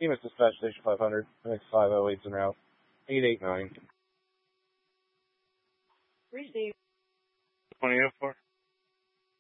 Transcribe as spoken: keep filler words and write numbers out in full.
Team at Dispatch Station five hundred, next five oh eight's en route. eight eight nine. Receive. twenty oh four.